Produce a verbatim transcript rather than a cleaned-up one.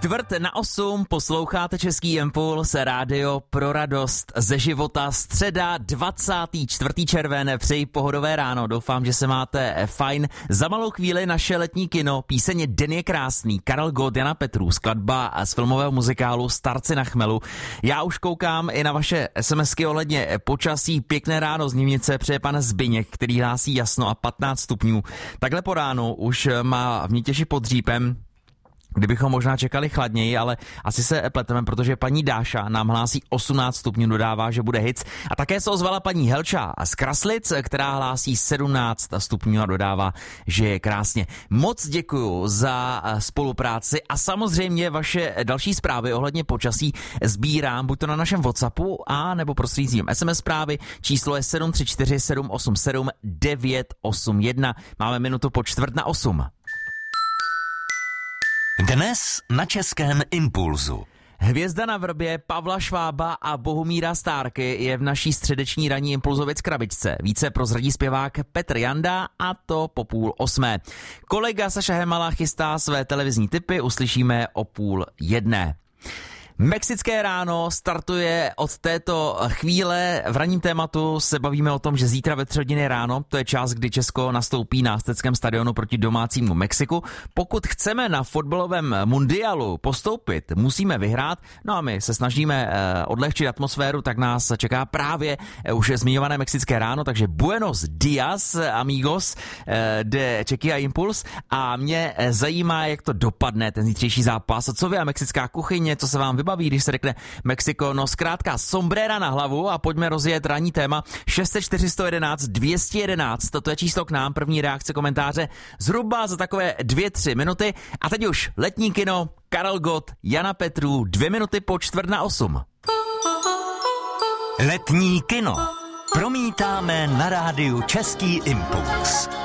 Čtvrt na osm posloucháte Český impuls, rádio pro radost ze života. Středa dvacátého čtvrtého června, přeji pohodové ráno, doufám, že se máte fajn. Za malou chvíli naše letní kino, píseň Den je krásný, Karel Gott, Jana Petrů, skladba z filmového muzikálu Starci na chmelu. Já už koukám i na vaše SMSky ohledně počasí. Pěkné ráno z Nivnice přeje pan Zbyněk, který hlásí jasno a patnáct stupňů. Takhle po ránu už má v Mítěši pod Řípem, kdybychom možná čekali chladněji, ale asi se pleteme, protože paní Dáša nám hlásí osmnáct stupňů, dodává, že bude hic. A také se ozvala paní Helča z Kraslic, která hlásí sedmnáct stupňů a dodává, že je krásně. Moc děkuju za spolupráci a samozřejmě vaše další zprávy ohledně počasí sbírám buď to na našem WhatsAppu a nebo prostřednictvím es em es zprávy. Číslo je sedm tři čtyři sedm osm sedm devět osm jedna. Máme minutu po čtvrt na osm. Dnes na Českém impulzu. Hvězda na vrbě Pavla Švába a Bohumíra Stárky je v naší středeční ranní Impulzovic krabičce. Více prozradí zpěvák Petr Janda, a to po půl osmé. Kolega Saša Hemala chystá své televizní tipy, uslyšíme o půl jedné. Mexické ráno startuje od této chvíle. V ranním tématu se bavíme o tom, že zítra ve tři hodiny ráno, to je čas, kdy Česko nastoupí na Azteckém stadionu proti domácímu Mexiku. Pokud chceme na fotbalovém mundialu postoupit, musíme vyhrát. No a my se snažíme odlehčit atmosféru, tak nás čeká právě už zmiňované mexické ráno, takže buenos dias, amigos de Čeky a Impuls. A mě zajímá, jak to dopadne, ten zítřejší zápas. Co vy a mexická kuchyně, co se vám vybaví, když se řekne Mexiko, no zkrátka sombrera na hlavu a pojďme rozjet ranní téma. šest set čtyři sto jedenáct dvě stě jedenáct, toto je číslo k nám, první reakce, komentáře zhruba za takové dvě, tři minuty. A teď už letní kino, Karel Gott, Jana Petrů, dvě minuty po čtvrt na osm. Letní kino promítáme na rádiu Český impuls.